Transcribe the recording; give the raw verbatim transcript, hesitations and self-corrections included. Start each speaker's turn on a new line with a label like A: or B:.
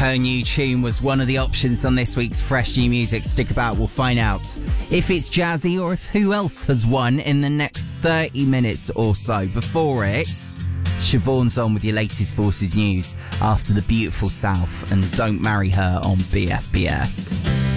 A: Her new tune was one of the options on this week's Fresh New Music. Stick about, we'll find out if it's Jazzy or if who else has won in the next thirty minutes or so. Before it, Siobhan's on with your latest Forces news after the beautiful South and Don't Marry Her on B F B S.